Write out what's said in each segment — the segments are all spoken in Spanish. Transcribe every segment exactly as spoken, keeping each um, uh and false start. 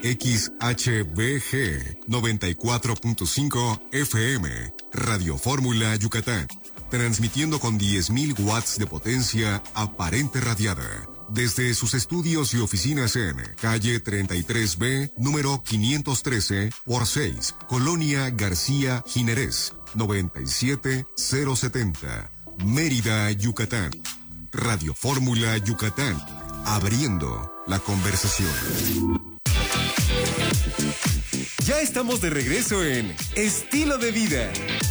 X H B G noventa y cuatro punto cinco F M, Radio Fórmula Yucatán, transmitiendo con diez mil watts de potencia aparente radiada. Desde sus estudios y oficinas en calle treinta y tres B, número quinientos trece por seis, Colonia García Jiménez, noventa y siete mil setenta, Mérida, Yucatán. Radio Fórmula Yucatán, abriendo la conversación. Ya estamos de regreso en Estilo de Vida.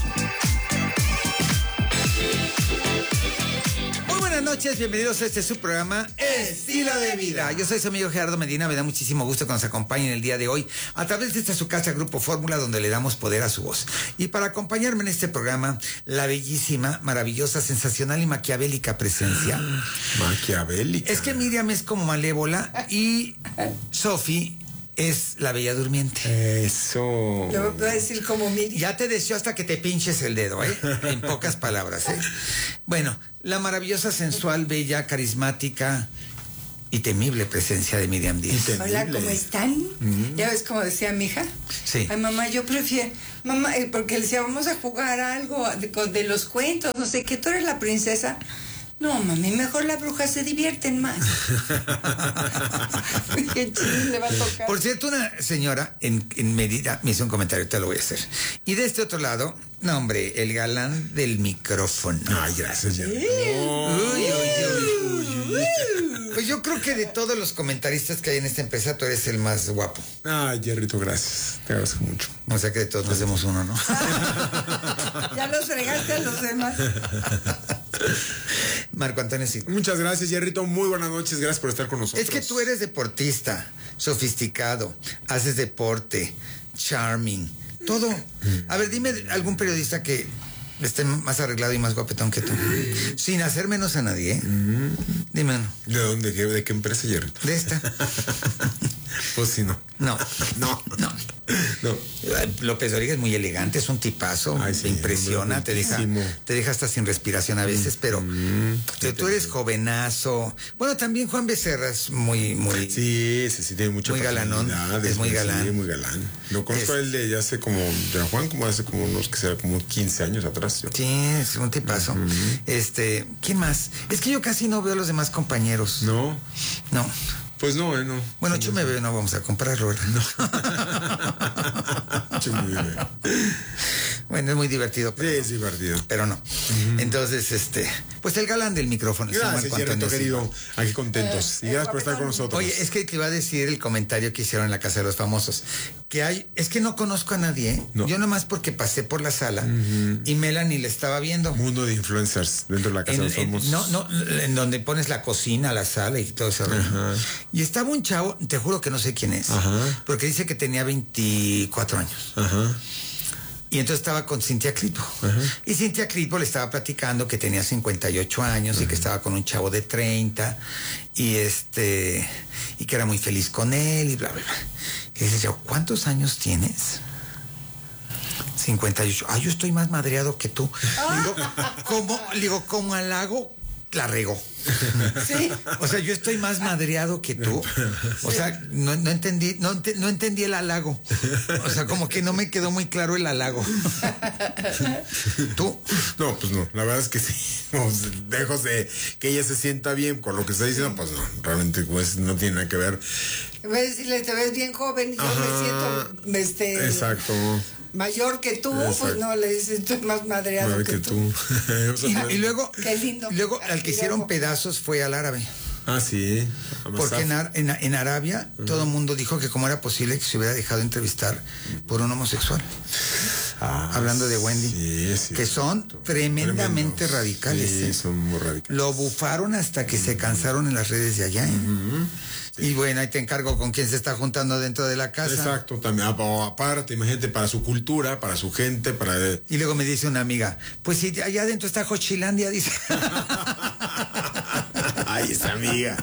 Buenas noches, bienvenidos a este su programa Estilo de Vida. Yo soy su amigo Gerardo Medina, me da muchísimo gusto que nos acompañen el día de hoy a través de esta su casa Grupo Fórmula, donde le damos poder a su voz. Y para acompañarme en este programa, la bellísima, maravillosa, sensacional y maquiavélica presencia. Maquiavélica. Es que Miriam es como malévola y Sofi es la bella durmiente. Eso. Yo voy a decir como Miriam. Ya te deseo hasta que te pinches el dedo, ¿eh? En pocas palabras, ¿eh? Bueno, la maravillosa, sensual, bella, carismática y temible presencia de Miriam Díaz. Hola, ¿cómo están? Mm. ¿Ya ves como decía mi hija? Sí. Ay, mamá, yo prefiero... Mamá, eh, porque le decía, vamos a jugar algo de, de los cuentos, no sé qué, tú eres la princesa. No, mami, mejor las brujas se divierten más. Qué chile le va a tocar. Por cierto, una señora en, en Mérida me hizo un comentario, te lo voy a hacer. Y de este otro lado, no, hombre, el galán del micrófono. Ay, gracias, ya. Uy, uy, uy, uy. Pues yo creo que de todos los comentaristas que hay en esta empresa, tú eres el más guapo. Ay, Jerrito, gracias. Te agradezco mucho. O sea que de todos nos hacemos uno, ¿no? Ya los fregaste a los demás. Marco Antonio sí. Muchas gracias, Jerrito. Muy buenas noches. Gracias por estar con nosotros. Es que tú eres deportista, sofisticado, haces deporte, charming, todo. A ver, dime algún periodista que esté más arreglado y más guapetón que tú. Sin hacer menos a nadie, ¿eh? Dime uno. ¿De dónde? ¿De, de qué empresa, Jerrito? De esta. Pues sí, no. No. No. No. No. López Dóriga es muy elegante, es un tipazo, Ay, sí, te impresiona, te deja, te deja hasta sin respiración a veces, pero mm, tú, tú eres jovenazo. Bueno, también Juan Becerra es muy, muy... Sí, sí, sí, tiene mucha muy galanón, es muy galán. Sí, muy galán. Lo conozco Es- a él de ya hace como, de Juan, como hace como unos, que será como quince años atrás. ¿Sí? Sí, es un tipazo. Uh-huh. Este, ¿quién más? Es que yo casi no veo a los demás compañeros. No. No. Pues no, eh, no. Bueno, no, Chume Bebé no vamos a comprarlo, ¿verdad? No. Chume Bebé. Bueno, es muy divertido. Pero Sí, no. es divertido. Pero no. Uh-huh. Entonces, este, pues el galán del micrófono. Gracias, Jerrito, querido. Aquí contentos. Y gracias por estar con nosotros. Oye, es que te iba a decir el comentario que hicieron en la Casa de los Famosos. Que hay, es que no conozco a nadie, ¿eh? No. Yo nomás porque pasé por la sala uh-huh. y Melanie le estaba viendo. Mundo de influencers dentro de la Casa en, de los Famosos. En, no, no, en donde pones la cocina, la sala y todo eso. Uh-huh. Y estaba un chavo, te juro que no sé quién es, uh-huh. porque dice que tenía veinticuatro años. Ajá. Uh-huh. Y entonces estaba con Cintia Clitbo. Uh-huh. Y Cintia Clitbo le estaba platicando que tenía cincuenta y ocho años uh-huh. y que estaba con un chavo de treinta y este y que era muy feliz con él y bla, bla, bla. Y dice yo, ¿cuántos años tienes? cincuenta y ocho. Ah, yo estoy más madreado que tú. Le digo, ¿cómo? Le digo, ¿cómo halago? La regó. Sí. O sea, yo estoy más madreado que tú. O sea, no, no entendí, no, no entendí el halago. O sea, como que no me quedó muy claro el halago. ¿Tú? No, pues no, la verdad es que sí. No, lejos de que ella se sienta bien con lo que está diciendo, pues no, realmente pues no tiene nada que ver. Voy a decirle, te ves bien joven y yo Ajá. me siento este exacto. mayor que tú, Exacto. pues no, le dices, tú más madreado que, que tú. tú. y, y luego, qué lindo. Luego al que hicieron pedazos fue al árabe. Ah, sí. Porque en, en, en Arabia uh-huh. todo el mundo dijo que cómo era posible que se hubiera dejado entrevistar por un homosexual. Ah, hablando de Wendy, sí, sí, que son tremendamente Tremendos. radicales. Sí, ¿eh? son muy radicales. Lo bufaron hasta que uh-huh. se cansaron en las redes de allá. ¿eh? Uh-huh. Sí. Y bueno, ahí te encargo con quién se está juntando dentro de la casa. Exacto, también aparte, imagínate, para su cultura, para su gente, para... Y luego me dice una amiga, pues si allá adentro está Jochilandia, dice. Ay, Ay, esa amiga.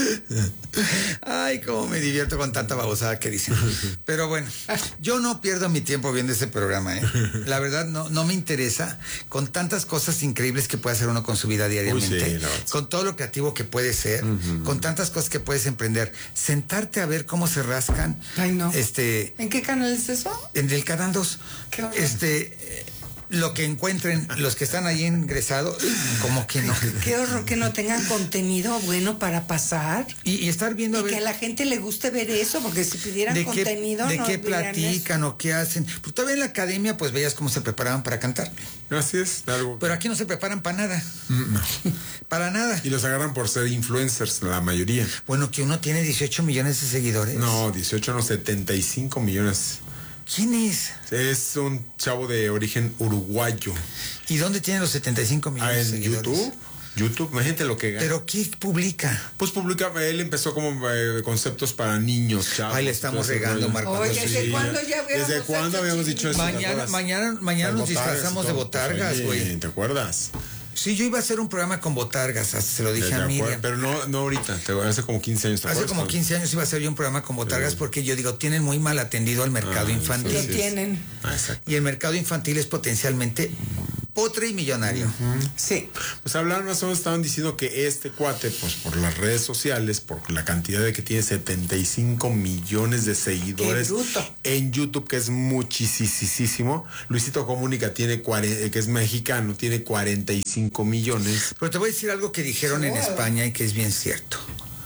Ay, cómo me divierto con tanta babosada que dicen. Pero bueno, yo no pierdo mi tiempo viendo ese programa, ¿eh? La verdad, no, no me interesa. Con tantas cosas increíbles que puede hacer uno con su vida diariamente. Uy, sí, no. Con todo lo creativo que puede ser. Uh-huh. Con tantas cosas que puedes emprender. Sentarte a ver cómo se rascan. Ay, no. Este, ¿En qué canal es eso? En el canal dos. Qué horror. Este... Lo que encuentren los que están ahí ingresados, como que no. Qué horror que no tengan contenido bueno para pasar. Y, y estar viendo y a ver. que a la gente le guste ver eso, porque si pidieran de contenido. Qué, de no qué platican eso. o qué hacen. Pues todavía en la academia, pues veías cómo se preparaban para cantar. Así es, algo. Pero aquí no se preparan para nada. No. Para nada. Y los agarran por ser influencers, la mayoría. Bueno, que uno tiene dieciocho millones de seguidores. No, dieciocho, no, setenta y cinco millones. ¿Quién es? Es un chavo de origen uruguayo. ¿Y dónde tiene los setenta y cinco millones ah, de en seguidores? YouTube. YouTube, imagínate lo que gana. ¿Pero qué publica? Pues publica, él empezó como eh, conceptos para niños, chavos. Ay, le estamos regando, Marco. Oye, ¿desde sí, cuándo ya habíamos ¿Desde cuándo habíamos dicho eso? Mañana, mañana, mañana nos disfrazamos de botargas, güey. ¿Te acuerdas? Sí, yo iba a hacer un programa con botargas, se lo dije a Miriam. Pero no, no ahorita, te, hace como quince años. ¿te Hace acuerdas? como quince años iba a hacer yo un programa con botargas sí. Porque yo digo, tienen muy mal atendido al mercado ah, infantil. Lo tienen. Ah, exacto. Y el mercado infantil es potencialmente potre y millonario. Uh-huh. Sí. Pues hablaron más o menos, estaban diciendo que este cuate, pues por las redes sociales, por la cantidad de que tiene setenta y cinco millones de seguidores en YouTube, que es muchísimo. Luisito Comunica tiene cuarenta, que es mexicano, tiene cuarenta y cinco millones. Pero te voy a decir algo que dijeron en España y que es bien cierto.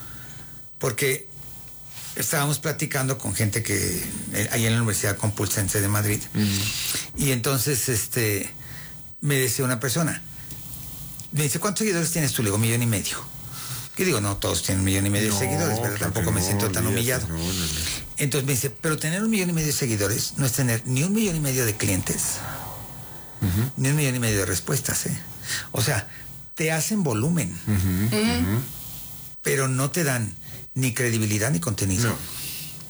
Porque estábamos platicando con gente que ahí en la Universidad Complutense de Madrid. Uh-huh. Y entonces, este... me decía una persona, me dice, ¿cuántos seguidores tienes tú? Le digo, millón y medio. Que digo, no, todos tienen un millón y medio no, de seguidores, ¿verdad? Tampoco no, me siento tan humillado. No, no, no. Entonces me dice, pero tener un millón y medio de seguidores no es tener ni un millón y medio de clientes, uh-huh. ni un millón y medio de respuestas, ¿eh? O sea, te hacen volumen, uh-huh. Uh-huh. pero no te dan ni credibilidad ni contenido. No.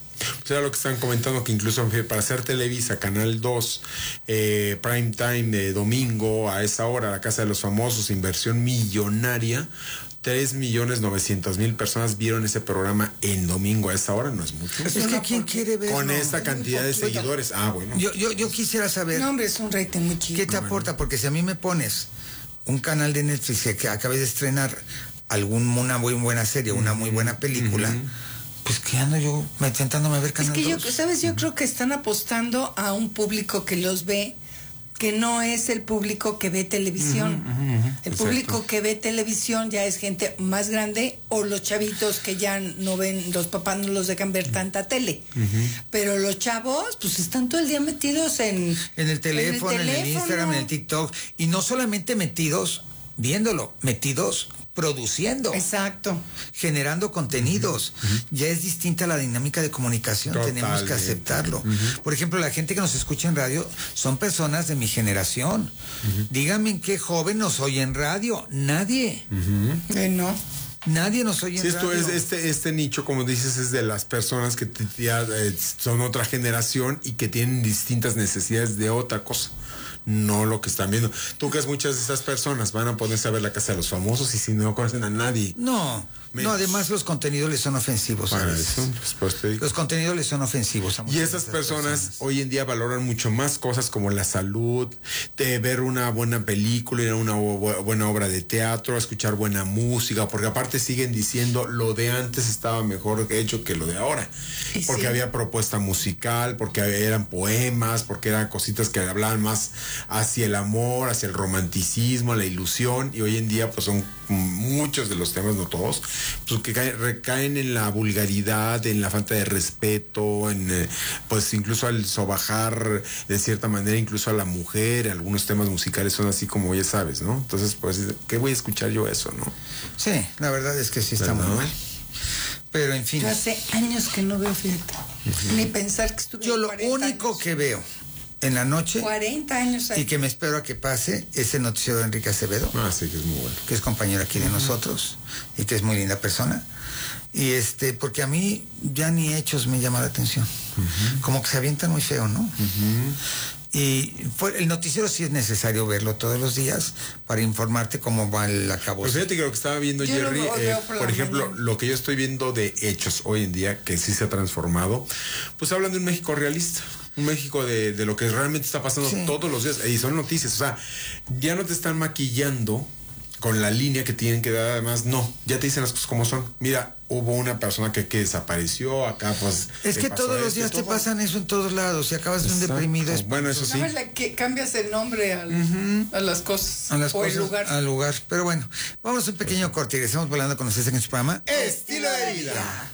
O sea, lo que están comentando, que incluso para hacer Televisa, Canal dos, eh, Prime Time de domingo, a esa hora, La Casa de los Famosos, inversión millonaria, tres millones novecientos mil personas vieron ese programa en domingo a esa hora, no es mucho. Es, es que ¿quién quiere ver? Con esta cantidad de seguidores. Ah, bueno. Yo, yo, yo quisiera saber... No, hombre, es un rating muy chico. ¿Qué te aporta? Porque si a mí me pones un canal de Netflix que acabé de estrenar alguna muy buena serie, una muy buena película... Uh-huh. Pues que ando yo intentándome ver Canal Es que dos. yo, ¿sabes? Yo creo que están apostando a un público que los ve, que no es el público que ve televisión. Uh-huh, uh-huh, el exacto. Público que ve televisión ya es gente más grande o los chavitos que ya no ven, los papás no los dejan ver tanta tele. Uh-huh. Pero los chavos, pues están todo el día metidos en... En el teléfono, en el, en el Instagram, en el TikTok. Y no solamente metidos viéndolo, metidos... produciendo. Exacto. Generando contenidos. Uh-huh. Ya es distinta la dinámica de comunicación. Totalmente. Tenemos que aceptarlo. Uh-huh. Por ejemplo, la gente que nos escucha en radio son personas de mi generación. Uh-huh. Díganme qué joven nos oye en radio. Nadie. Uh-huh. Eh, no. Nadie nos oye sí, en esto radio. Es, este, este nicho, como dices, es de las personas que ya eh, son otra generación y que tienen distintas necesidades de otra cosa. No lo que están viendo. ¿Tú crees muchas de esas personas van a ponerse a ver La Casa de los Famosos y si no conocen a nadie? No, menos. No, además los contenidos les son ofensivos. Para eso, pues te digo. Los contenidos les son ofensivos. A y esas personas, personas hoy en día valoran mucho más cosas como la salud, de ver una buena película, ir a una bu- buena obra de teatro, escuchar buena música, porque aparte siguen diciendo lo de antes estaba mejor hecho que lo de ahora. ¿Sí? Porque había propuesta musical, porque eran poemas, porque eran cositas que hablaban más hacia el amor, hacia el romanticismo, la ilusión, y hoy en día pues son muchos de los temas, no todos, pues que caen, recaen en la vulgaridad, en la falta de respeto, en eh, pues incluso al sobajar de cierta manera incluso a la mujer. Algunos temas musicales son así como ya sabes, ¿no? Entonces pues, ¿qué voy a escuchar yo eso, no? Sí, la verdad es que sí está muy mal. Pero en fin. Yo hace años que no veo, fíjate, uh-huh. ni pensar que estuve. Yo lo único años. que veo en la noche cuarenta años ahí. Y que me espero a que pase es el noticiero de Enrique Acevedo. Ah, sí, que es muy bueno. Que es compañero aquí de uh-huh. nosotros y que es muy linda persona. Y este, porque a mí ya ni hechos me llama la atención. Uh-huh. Como que se avientan muy feo, ¿no? Uh-huh. Y fue, el noticiero sí es necesario verlo todos los días para informarte cómo va el acabo. Pues fíjate que lo que estaba viendo Yo Jerry, lo eh, veo por por la ejemplo, mañana. lo que yo estoy viendo de hechos hoy en día, que sí se ha transformado, pues hablan de un México realista. Un México de, de lo que realmente está pasando Sí. todos los días. Y son noticias. O sea, ya no te están maquillando con la línea que tienen que dar. Además, no, ya te dicen las cosas como son. Mira, hubo una persona que, que desapareció, acá pues... Es que pasó todos los esto, días te todo. pasan eso en todos lados y acabas de un Exacto. deprimido. Es Bueno, eso sí. ¿Sabes la que cambias el nombre al, uh-huh. a las cosas? a las o cosas, el lugar. al lugar. Pero bueno, vamos a un pequeño corte y regresamos volando con ustedes en su programa Estilo de vida.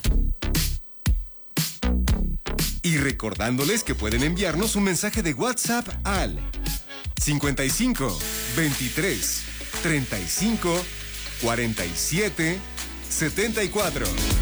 Y recordándoles que pueden enviarnos un mensaje de WhatsApp al cincuenta y cinco, veintitrés, treinta y cinco, cuarenta y siete, setenta y cuatro.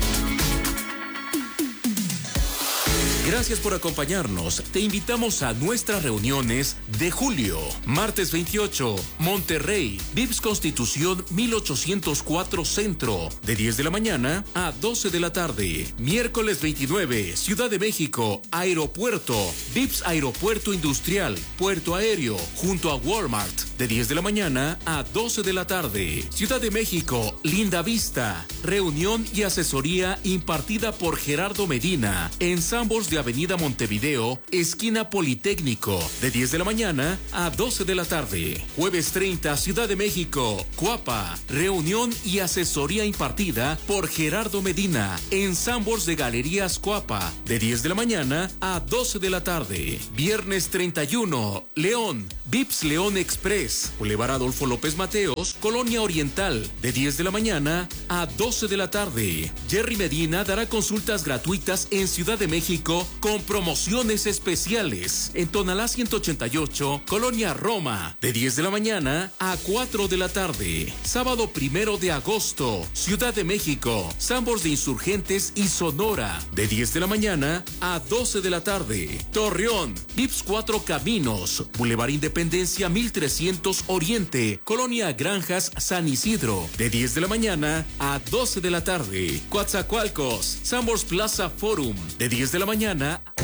Gracias por acompañarnos. Te invitamos a nuestras reuniones de julio. Martes veintiocho, Monterrey, Vips Constitución mil ochocientos cuatro Centro, de diez de la mañana a doce de la tarde. Miércoles veintinueve, Ciudad de México, Aeropuerto, Vips Aeropuerto Industrial, Puerto Aéreo, junto a Walmart, de diez de la mañana a doce de la tarde. Ciudad de México, Linda Vista, reunión y asesoría impartida por Gerardo Medina, en Sanborns de Avenida Montevideo, esquina Politécnico, de diez de la mañana a doce de la tarde. Jueves treinta, Ciudad de México, Cuapa, reunión y asesoría impartida por Gerardo Medina, en Sanborns de Galerías Cuapa, de diez de la mañana a doce de la tarde. Viernes treinta y uno, León, Vips León Express, Boulevard Adolfo López Mateos, Colonia Oriental, de diez de la mañana a doce de la tarde. Jerry Medina dará consultas gratuitas en Ciudad de México con promociones especiales. En Tonalá ciento ochenta y ocho, Colonia Roma, de diez de la mañana a cuatro de la tarde. Sábado primero de agosto, Ciudad de México, Sanborns de Insurgentes y Sonora, de diez de la mañana a doce de la tarde. Torreón, Vips Cuatro Caminos, Boulevard Independencia mil trescientos Oriente, Colonia Granjas San Isidro, de diez de la mañana a doce de la tarde. Coatzacoalcos, Sanborns Plaza Forum, de diez de la mañana.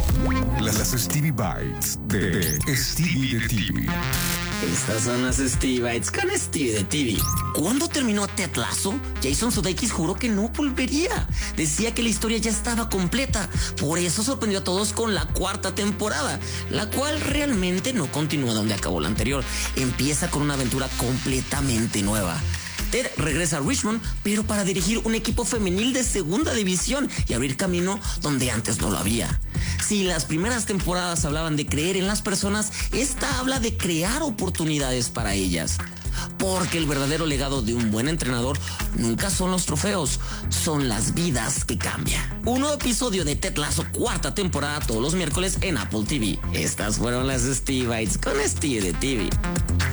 Las, las Stevie Bites de, de Stevie de T V. Estas son las Stevie Bites con Stevie de T V. ¿Cuándo terminó Ted Lasso? Jason Sudeikis juró que no volvería. Decía que la historia ya estaba completa. Por eso sorprendió a todos con la cuarta temporada, la cual realmente no continúa donde acabó la anterior. Empieza con una aventura completamente nueva. Ted regresa a Richmond, pero para dirigir un equipo femenil de segunda división y abrir camino donde antes no lo había. Si las primeras temporadas hablaban de creer en las personas, esta habla de crear oportunidades para ellas. Porque el verdadero legado de un buen entrenador nunca son los trofeos, son las vidas que cambian. Un nuevo episodio de Ted Lasso, cuarta temporada, todos los miércoles en Apple T V. Estas fueron las Stevie Bites con Stevie de T V.